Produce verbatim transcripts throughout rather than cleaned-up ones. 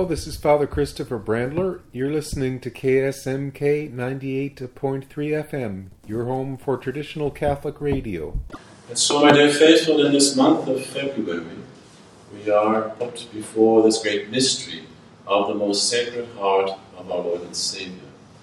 this is Father Christopher Brandler. You're listening to K S M K ninety-eight point three F M, your home for traditional Catholic radio. And so, my dear faithful, in this month of February, we are put before this great mystery of the most sacred heart of our Lord and Savior.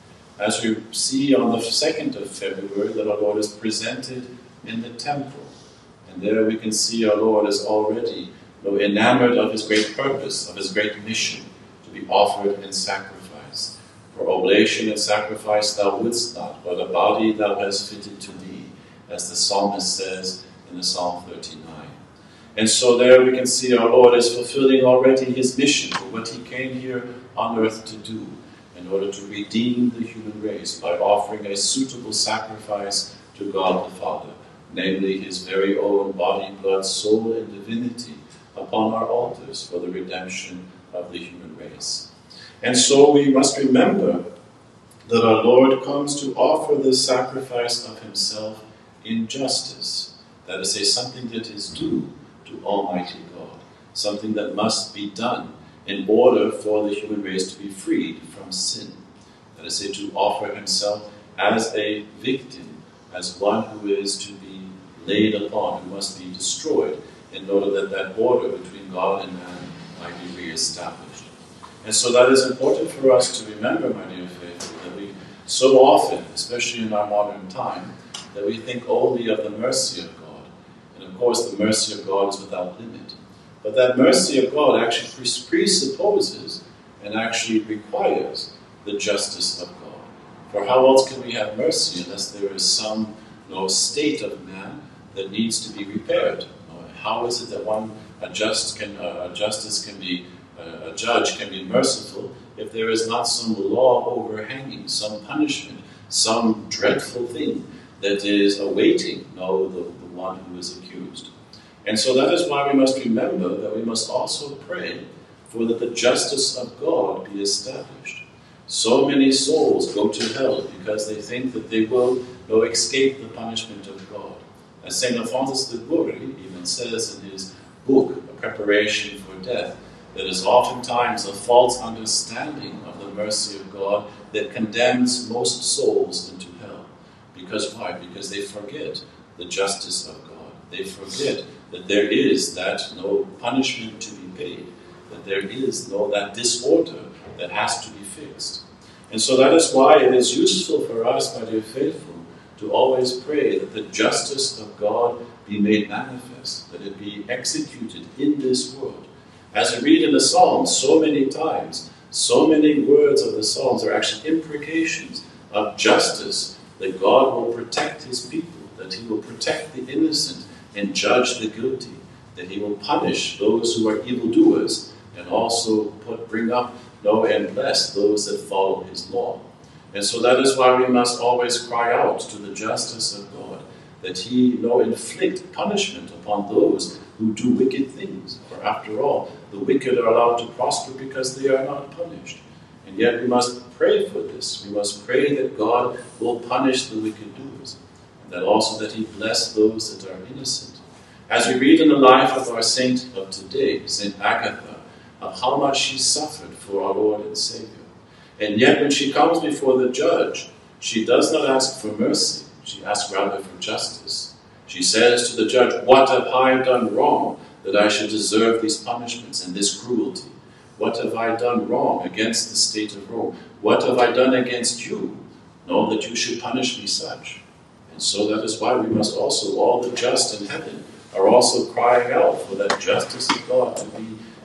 As we see on the second of February that our Lord is presented in the temple, and there we can see our Lord is already though enamored of his great purpose, of his great mission, to be offered in sacrifice. For oblation and sacrifice thou wouldst not, but a body thou hast fitted to thee, as the psalmist says in the Psalm thirty-nine. And so there we can see our Lord is fulfilling already his mission for what he came here on earth to do, in order to redeem the human race by offering a suitable sacrifice to God the Father, namely his very own body, blood, soul, and divinity, upon our altars for the redemption of the human race. And so we must remember that our Lord comes to offer the sacrifice of himself in justice. That is to say, something that is due to Almighty God, something that must be done in order for the human race to be freed from sin. That is to say, to offer himself as a victim, as one who is to be laid upon, who must be destroyed, in order that that border between God and man might be re-established. And so that is important for us to remember, my dear faithful, that we so often, especially in our modern time, that we think only of the mercy of God. And of course the mercy of God is without limit. But that mercy of God actually presupposes and actually requires the justice of God. For how else can we have mercy unless there is some you know, state of man that needs to be repaired? How is it that one, a, just can, uh, a justice can be, uh, a judge can be merciful if there is not some law overhanging, some punishment, some dreadful thing that is awaiting no, the, the one who is accused? And so that is why we must remember that we must also pray for that the justice of God be established. So many souls go to hell because they think that they will no, escape the punishment of God. As Saint Alphonsus de Liguori even says in his book, A Preparation for Death, that is oftentimes a false understanding of the mercy of God that condemns most souls into hell. Because why? Because they forget the justice of God. They forget that there is that no punishment to be paid, that there is no that disorder that has to be fixed. And so that is why it is useful for us, my dear faithful, to always pray that the justice of God be made manifest, that it be executed in this world. As we read in the Psalms so many times, so many words of the Psalms are actually imprecations of justice, that God will protect his people, that he will protect the innocent and judge the guilty, that he will punish those who are evildoers, and also put, bring up no, and bless those that follow his law. And so that is why we must always cry out to the justice of God, that he no inflict punishment upon those who do wicked things. For after all, the wicked are allowed to prosper because they are not punished. And yet we must pray for this. We must pray that God will punish the wicked doers, and that also that he bless those that are innocent. As we read in the life of our saint of today, Saint Agatha, of how much she suffered for our Lord and Savior. And yet when she comes before the judge, she does not ask for mercy, she asks rather for justice. She says to the judge, "What have I done wrong that I should deserve these punishments and this cruelty? What have I done wrong against the state of Rome? What have I done against you? Know that you should punish me such." And so that is why we must also, all the just in heaven, are also crying out for that justice of God to be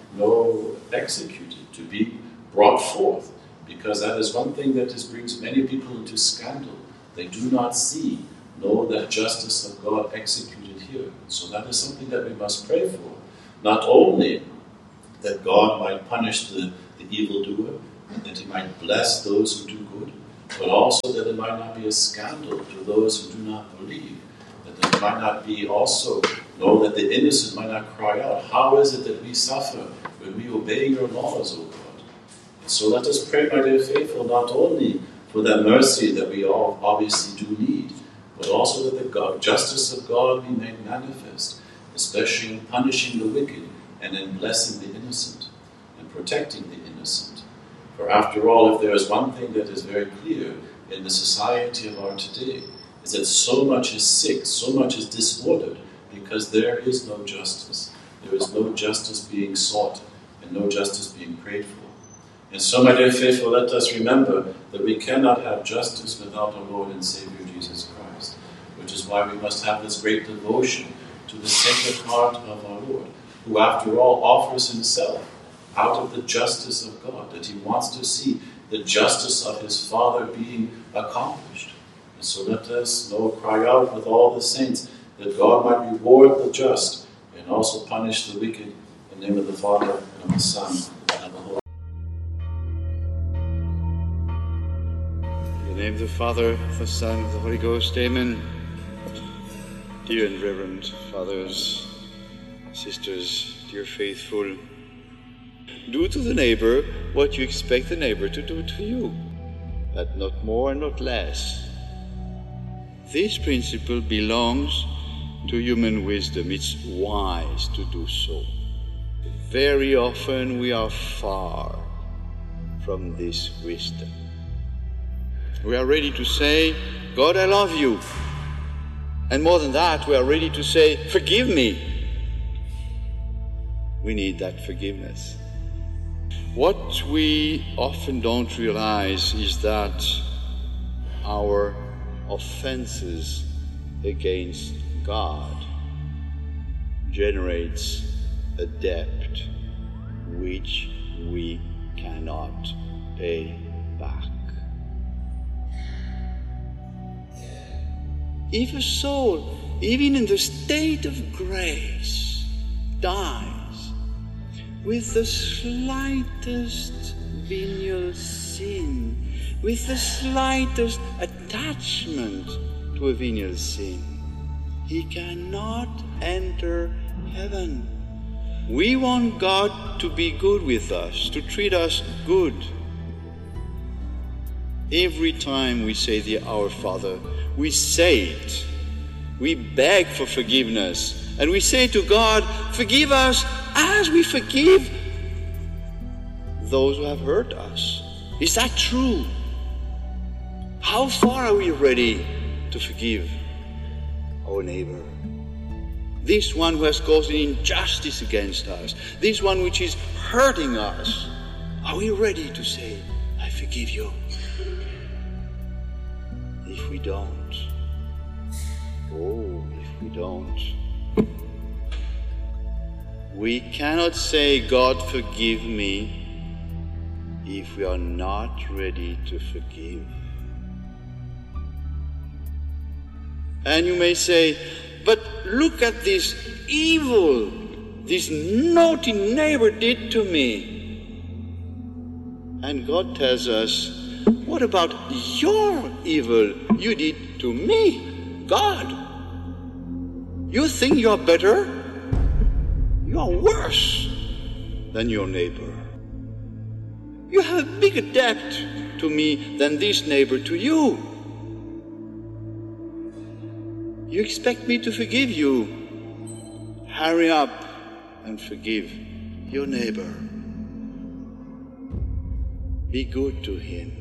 no executed, to be brought forth. Because that is one thing that is, brings many people into scandal. They do not see, know that justice of God executed here. So that is something that we must pray for. Not only that God might punish the, the evildoer, and that he might bless those who do good, but also that it might not be a scandal to those who do not believe. That it might not be also, know that the innocent might not cry out, "How is it that we suffer when we obey your laws, O God?" So let us pray, my dear faithful, not only for that mercy that we all obviously do need, but also that the God, justice of God be made manifest, especially in punishing the wicked and in blessing the innocent and protecting the innocent. innocent. For after all, if there is one thing that is very clear in the society of our today, is that so much is sick, so much is disordered, because there is no justice. There is no justice being sought, and no justice being prayed for. And so, my dear faithful, let us remember that we cannot have justice without our Lord and Savior Jesus Christ, which is why we must have this great devotion to the Sacred Heart of our Lord, who after all offers himself out of the justice of God, that he wants to see the justice of his Father being accomplished. And so let us, Lord, cry out with all the saints that God might reward the just and also punish the wicked, in the name of the Father, and of the Son, and of the Holy Spirit. In the name of the Father, the Son, and the Holy Ghost, amen. Dear and reverend fathers, sisters, dear faithful, do to the neighbor what you expect the neighbor to do to you, but not more and not less. This principle belongs to human wisdom. It's wise to do so. Very often we are far from this wisdom. We are ready to say, God, I love you. And more than that, we are ready to say, forgive me. We need that forgiveness. What we often don't realize is that our offenses against God generates a debt which we cannot pay back. If a soul, even in the state of grace, dies with the slightest venial sin, with the slightest attachment to a venial sin, he cannot enter heaven. We want God to be good with us, to treat us good. Every time we say the Our Father, we say it. We beg for forgiveness, and we say to God, forgive us as we forgive those who have hurt us. Is that true? How far are we ready to forgive our neighbor? This one who has caused an injustice against us, this one which is hurting us, are we ready to say, I forgive you? If we don't, oh, if we don't, we cannot say, God, forgive me, if we are not ready to forgive. And you may say, but look at this evil this naughty neighbor did to me. And God tells us, what about your evil you did to me, God? You think you're better? You are worse than your neighbor. You have a bigger debt to me than this neighbor to you. You expect me to forgive you. Hurry up and forgive your neighbor. Be good to him.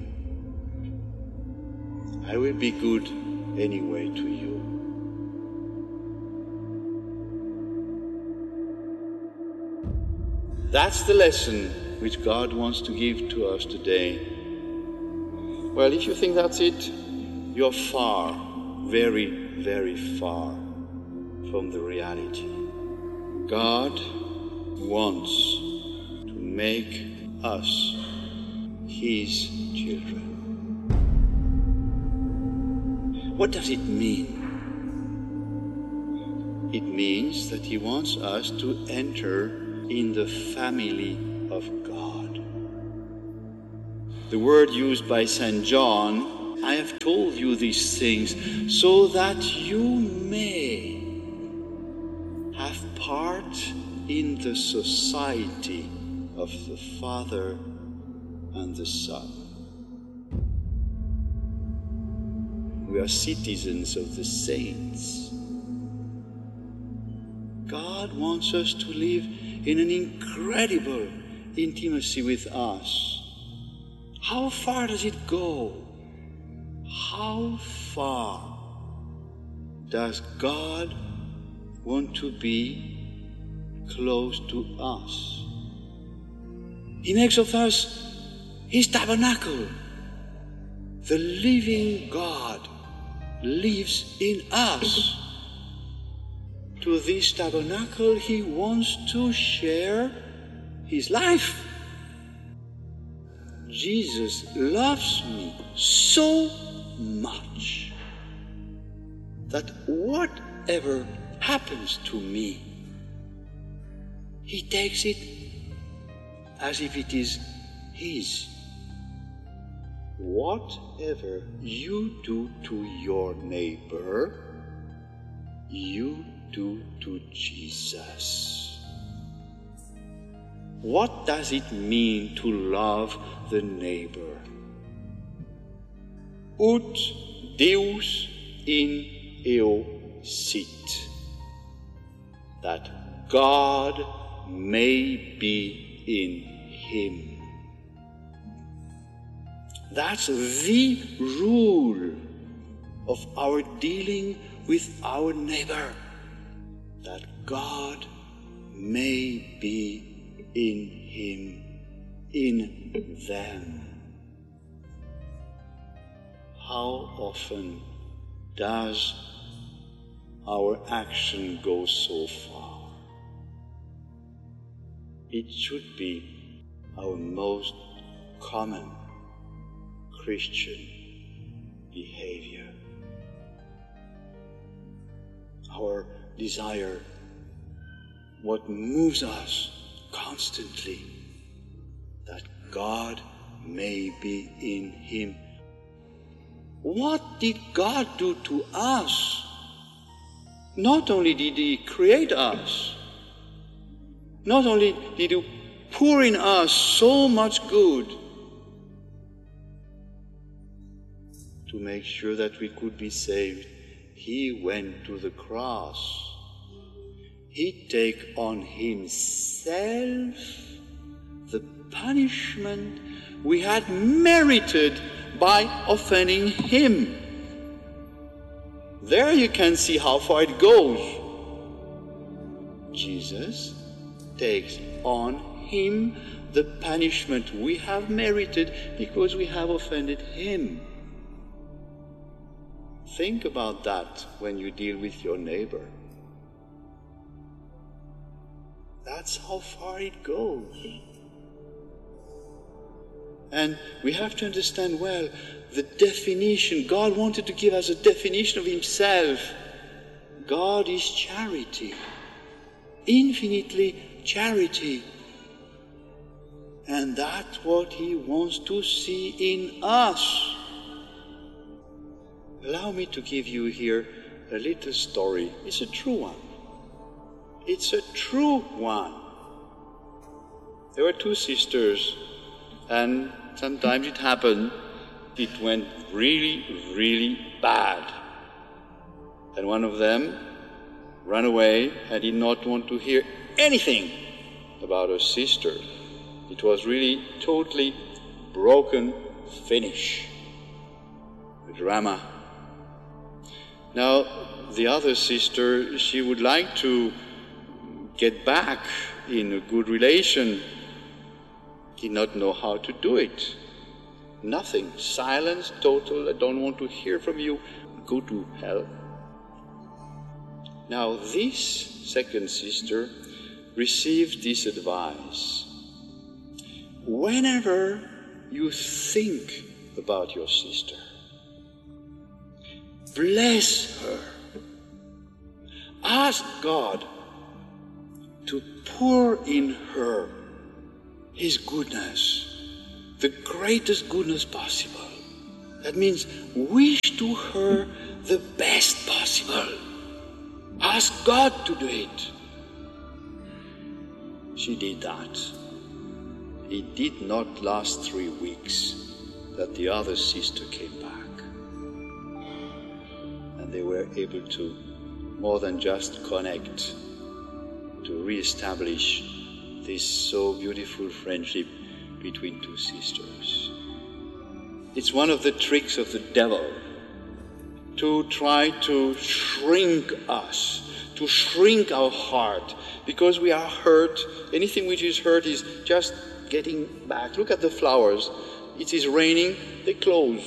I will be good anyway to you. That's the lesson which God wants to give to us today. Well, if you think that's it, you're far, very, very far from the reality. God wants to make us His children. What does it mean? It means that He wants us to enter in the family of God. The word used by Saint John, I have told you these things so that you may have part in the society of the Father and the Son. We are citizens of the saints. God wants us to live in an incredible, intimacy with us. How far does it go? How far does God want to be close to us? He makes of us His tabernacle. The living God lives in us. To this tabernacle He wants to share His life. Jesus loves me so much that whatever happens to me, He takes it as if it is His. Whatever you do to your neighbor, you do to Jesus. What does it mean to love the neighbor? Ut Deus in eo sit, that God may be in him. That's the rule of our dealing with our neighbor, that God may be in him, in them. How often does our action go so far? It should be our most common Christian behavior. Our desire, what moves us constantly, that God may be in him. What did God do to us? Not only did he create us, not only did he pour in us so much good to make sure that we could be saved, he went to the cross. He take on himself the punishment we had merited by offending him. There you can see how far it goes. Jesus takes on him the punishment we have merited because we have offended him. Think about that when you deal with your neighbor. That's how far it goes. And we have to understand well the definition. God wanted to give us a definition of himself. God is charity, infinitely charity. And that's what he wants to see in us. Allow me to give you here a little story. It's a true one. It's a true one. There were two sisters, and sometimes it happened, it went really, really bad. And one of them ran away and did not want to hear anything about her sister. It was really totally broken finish. A drama. Now, the other sister, she would like to get back in a good relation, did not know how to do it. Nothing. Silence, total, I don't want to hear from you. Go to hell. Now, this second sister received this advice. Whenever you think about your sister, bless her. Ask God to pour in her his goodness, the greatest goodness possible. That means wish to her the best possible. Ask God to do it. She did that. It did not last three weeks that the other sister came back. And they were able to more than just connect, to re-establish this so beautiful friendship between two sisters. It's one of the tricks of the devil to try to shrink us, to shrink our heart, because we are hurt. Anything which is hurt is just getting back. Look at the flowers. It is raining, they close.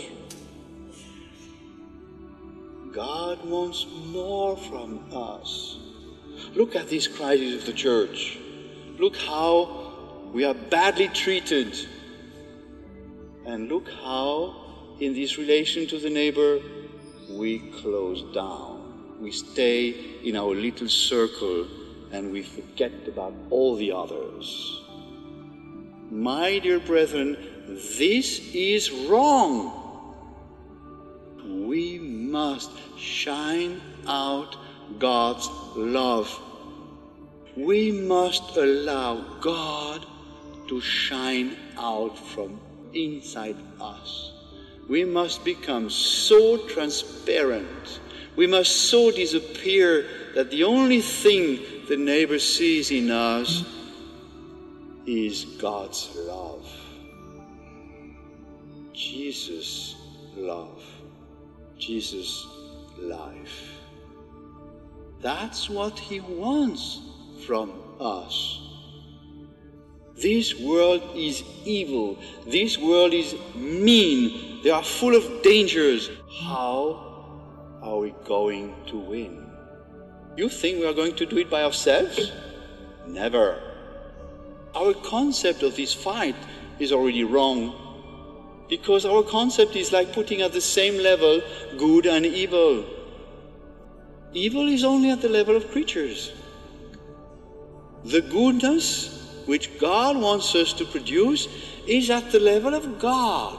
God wants more from us. Look at this crisis of the church. Look how we are badly treated. And look how, in this relation to the neighbor, we close down. We stay in our little circle and we forget about all the others. My dear brethren, this is wrong. We must shine out God's love. We must allow God to shine out from inside us. We must become so transparent. We must so disappear that the only thing the neighbor sees in us is God's love. Jesus' love. Jesus' life. That's what he wants from us. This world is evil. This world is mean. They are full of dangers. How are we going to win? You think we are going to do it by ourselves? Never. Our concept of this fight is already wrong, because our concept is like putting at the same level good and evil. Evil is only at the level of creatures. The goodness which God wants us to produce is at the level of God,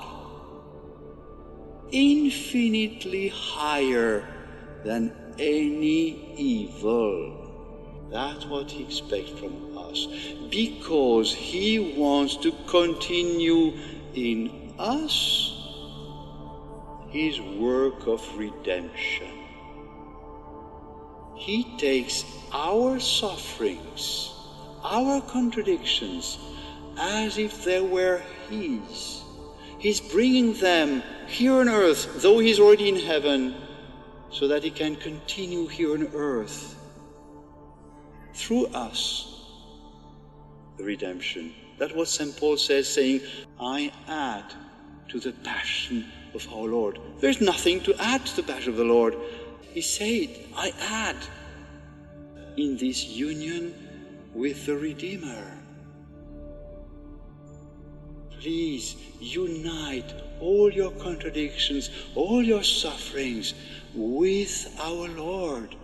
infinitely higher than any evil. That's what he expects from us, because he wants to continue in us his work of redemption. He takes our sufferings, our contradictions, as if they were his. He's bringing them here on earth, though he's already in heaven, so that he can continue here on earth through us the redemption. That's what Saint Paul says, saying, I add to the passion of our Lord. There's nothing to add to the passion of the Lord. He said, I add in this union with the Redeemer. Please unite all your contradictions, all your sufferings with our Lord.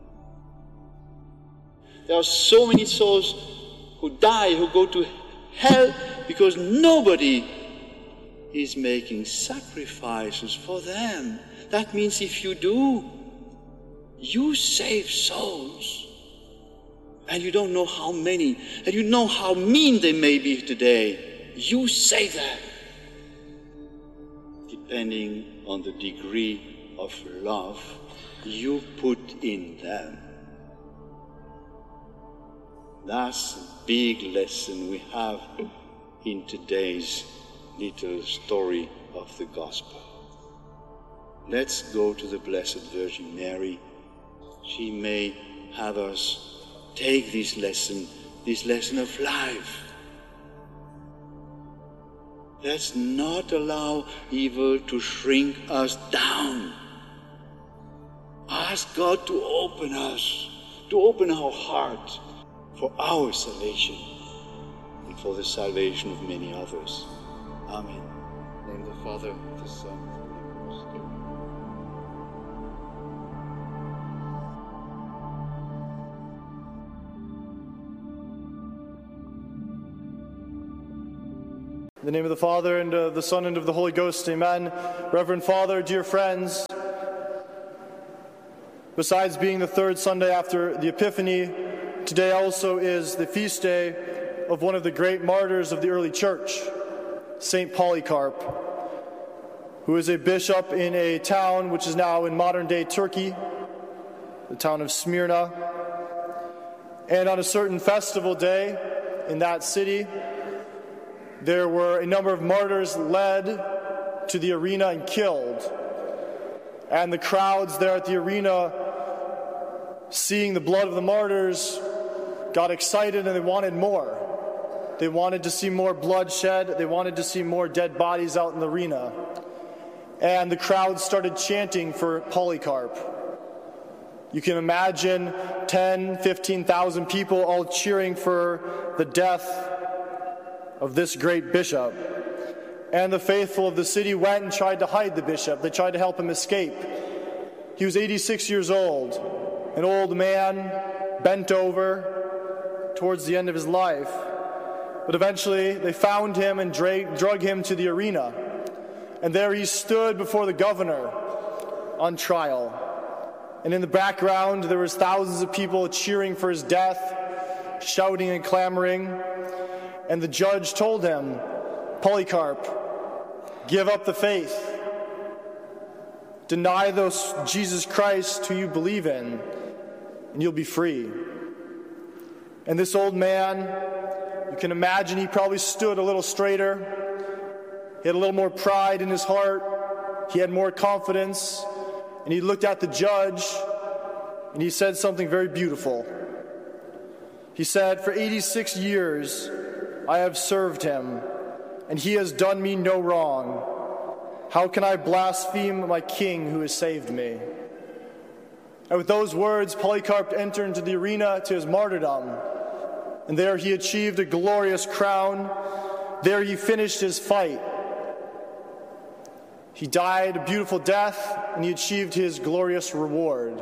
There are so many souls who die, who go to hell, because nobody is making sacrifices for them. That means if you do, you save souls. And you don't know how many, and you know how mean they may be today. You save them, depending on the degree of love you put in them. That's a big lesson we have in today's little story of the gospel. Let's go to the Blessed Virgin Mary. She may have us take this lesson, this lesson of life. Let's not allow evil to shrink us down. Ask God to open us, to open our heart for our salvation and for the salvation of many others. Amen. In the name of the Father, the Son, and the Holy Ghost. In the name of the Father, and of the Son, and of the Holy Ghost, amen. Reverend Father, dear friends, besides being the third Sunday after the Epiphany, today also is the feast day of one of the great martyrs of the early church, Saint Polycarp, who is a bishop in a town which is now in modern-day Turkey, the town of Smyrna. And on a certain festival day, in that city. There were a number of martyrs led to the arena and killed. And the crowds there at the arena, seeing the blood of the martyrs, got excited and they wanted more. They wanted to see more bloodshed. They wanted to see more dead bodies out in the arena. And the crowd started chanting for Polycarp. You can imagine ten, fifteen thousand people all cheering for the death of this great bishop. And the faithful of the city went and tried to hide the bishop. They tried to help him escape. He was eighty-six years old, an old man, bent over towards the end of his life. But eventually they found him and dra- drug him to the arena. And there he stood before the governor on trial. And in the background there was thousands of people cheering for his death, shouting and clamoring. And the judge told him, Polycarp, give up the faith. Deny those Jesus Christ who you believe in, and you'll be free. And this old man, you can imagine he probably stood a little straighter. He had a little more pride in his heart. He had more confidence. And he looked at the judge, and he said something very beautiful. He said, for eighty-six years I have served him, and he has done me no wrong. How can I blaspheme my king who has saved me? And with those words, Polycarp entered into the arena to his martyrdom. And there he achieved a glorious crown. There he finished his fight. He died a beautiful death, and he achieved his glorious reward.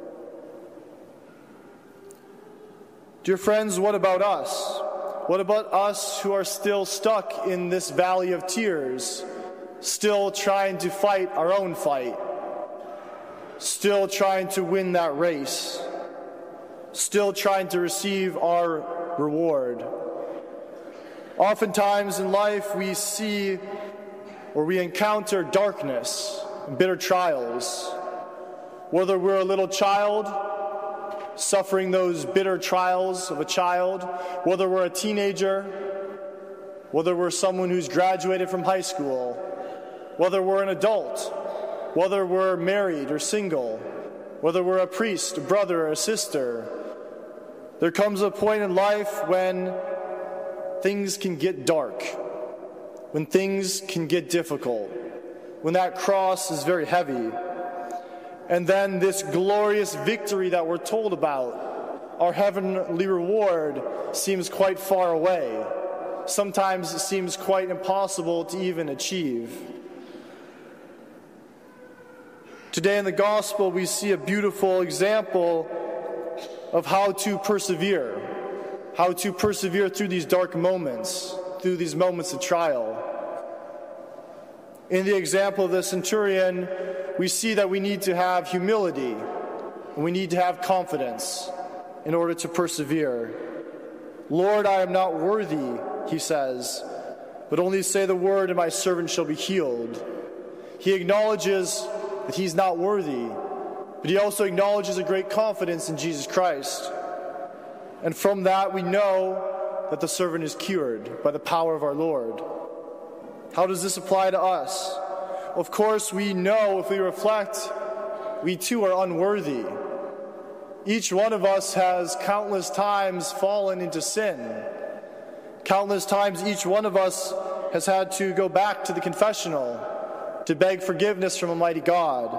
Dear friends, what about us? What about us who are still stuck in this valley of tears, still trying to fight our own fight, still trying to win that race, still trying to receive our reward? Oftentimes in life we see or we encounter darkness and bitter trials. Whether we're a little child suffering those bitter trials of a child, whether we're a teenager, whether we're someone who's graduated from high school, whether we're an adult, whether we're married or single, whether we're a priest, a brother, or a sister, there comes a point in life when things can get dark, when things can get difficult, when that cross is very heavy. And then this glorious victory that we're told about, our heavenly reward, seems quite far away. Sometimes it seems quite impossible to even achieve. Today in the gospel, we see a beautiful example of how to persevere, how to persevere through these dark moments, through these moments of trial. In the example of the centurion, we see that we need to have humility, and we need to have confidence in order to persevere. Lord, I am not worthy, he says, but only say the word and my servant shall be healed. He acknowledges that he's not worthy, but he also acknowledges a great confidence in Jesus Christ. And from that we know that the servant is cured by the power of our Lord. How does this apply to us? Of course, we know if we reflect, we too are unworthy. Each one of us has countless times fallen into sin. Countless times each one of us has had to go back to the confessional to beg forgiveness from Almighty God.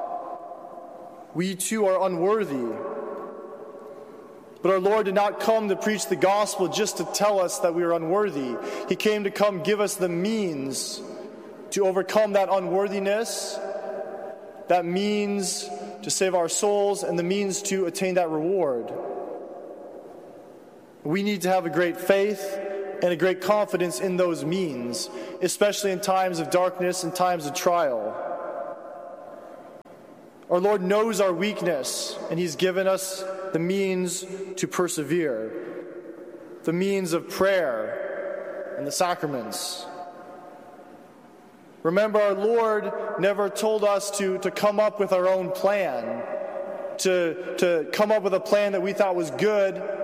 We too are unworthy. But our Lord did not come to preach the gospel just to tell us that we are unworthy. He came to come give us the means to overcome that unworthiness, that means to save our souls, and the means to attain that reward. We need to have a great faith and a great confidence in those means, especially in times of darkness and times of trial. Our Lord knows our weakness, and He's given us the means to persevere, the means of prayer and the sacraments. Remember, our Lord never told us to, to come up with our own plan, to, to come up with a plan that we thought was good,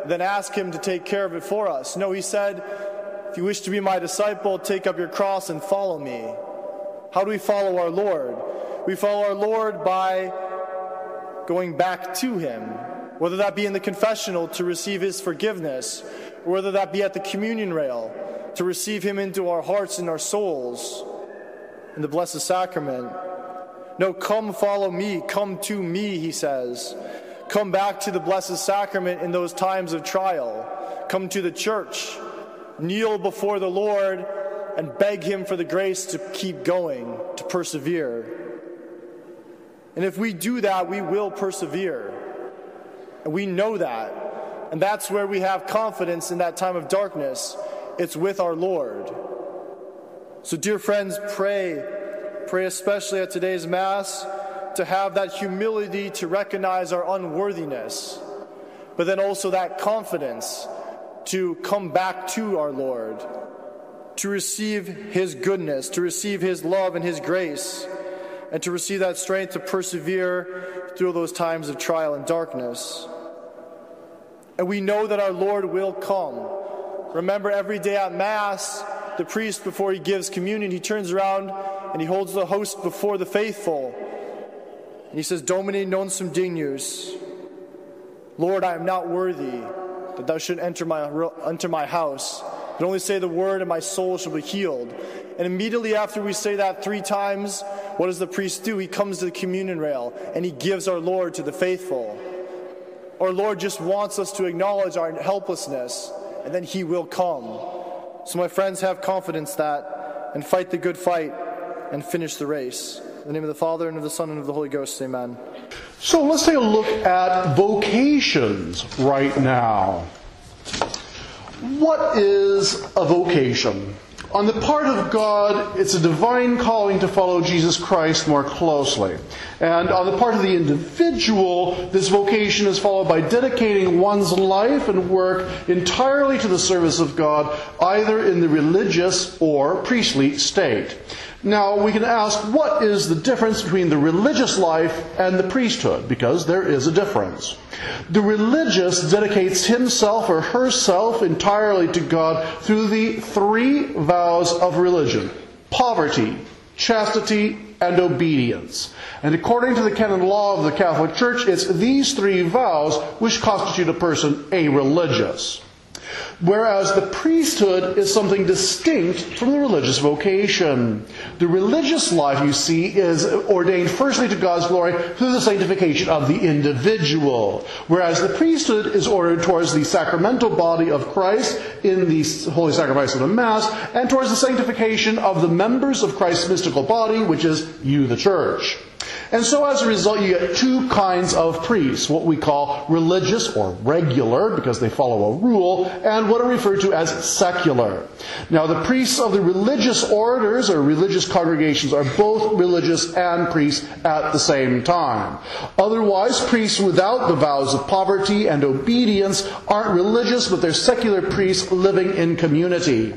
then ask him to take care of it for us. No, he said, if you wish to be my disciple, take up your cross and follow me. How do we follow our Lord? We follow our Lord by going back to him, whether that be in the confessional to receive his forgiveness, or whether that be at the communion rail to receive him into our hearts and our souls in the Blessed Sacrament. No, come follow me, come to me, he says. Come back to the Blessed Sacrament in those times of trial. Come to the church, kneel before the Lord, and beg him for the grace to keep going, to persevere. And if we do that, we will persevere. And we know that. And that's where we have confidence in that time of darkness. It's with our Lord. So dear friends, pray. Pray especially at today's Mass to have that humility to recognize our unworthiness, but then also that confidence to come back to our Lord, to receive his goodness, to receive his love and his grace, and to receive that strength to persevere through those times of trial and darkness. And we know that our Lord will come. Remember, every day at Mass, the priest, before he gives communion, he turns around and he holds the host before the faithful. And he says, Domine non sum dignus. Lord, I am not worthy that thou should enter my, enter my house. But only say the word and my soul shall be healed. And immediately after we say that three times, what does the priest do? He comes to the communion rail and he gives our Lord to the faithful. Our Lord just wants us to acknowledge our helplessness, and then he will come. So my friends, have confidence that, and fight the good fight, and finish the race. In the name of the Father, and of the Son, and of the Holy Ghost, amen. So let's take a look at vocations right now. What is a vocation? On the part of God, it's a divine calling to follow Jesus Christ more closely. And on the part of the individual, this vocation is followed by dedicating one's life and work entirely to the service of God, either in the religious or priestly state. Now, we can ask, what is the difference between the religious life and the priesthood? Because there is a difference. The religious dedicates himself or herself entirely to God through the three vows of religion: poverty, chastity, and obedience. And according to the canon law of the Catholic Church, it's these three vows which constitute a person a religious. Whereas the priesthood is something distinct from the religious vocation. The religious life, you see, is ordained firstly to God's glory through the sanctification of the individual. Whereas the priesthood is ordered towards the sacramental body of Christ in the Holy Sacrifice of the Mass, and towards the sanctification of the members of Christ's mystical body, which is you, the Church. And so as a result, you get two kinds of priests, what we call religious or regular, because they follow a rule, and what are referred to as secular. Now, the priests of the religious orders or religious congregations are both religious and priests at the same time. Otherwise, priests without the vows of poverty and obedience aren't religious, but they're secular priests living in community.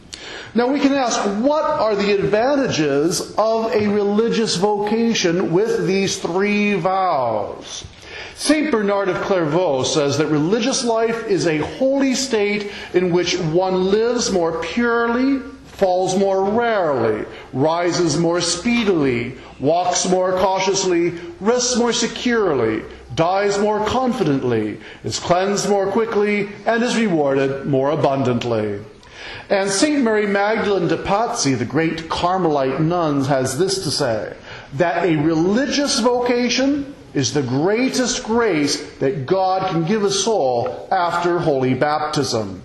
Now we can ask, what are the advantages of a religious vocation with these three vows? Saint Bernard of Clairvaux says that religious life is a holy state in which one lives more purely, falls more rarely, rises more speedily, walks more cautiously, rests more securely, dies more confidently, is cleansed more quickly, and is rewarded more abundantly. And Saint Mary Magdalene de Pazzi, the great Carmelite nun, has this to say, that a religious vocation is the greatest grace that God can give a soul after holy baptism.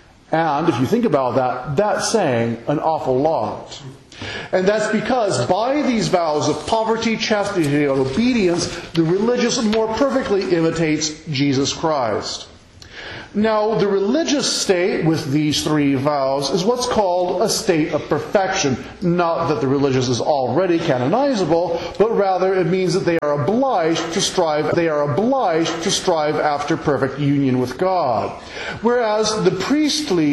And if you think about that, that's saying an awful lot. And that's because by these vows of poverty, chastity, and obedience, the religious more perfectly imitates Jesus Christ. Now, the religious state with these three vows is what's called a state of perfection. Not that the religious is already canonizable, but rather it means that they are obliged to strive, they are obliged to strive after perfect union with God. Whereas the priestly